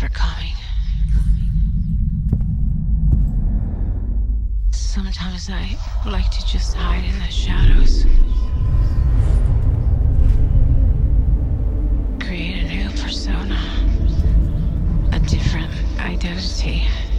for coming. Sometimes I like to just hide in the shadows. Create a new persona. A different identity.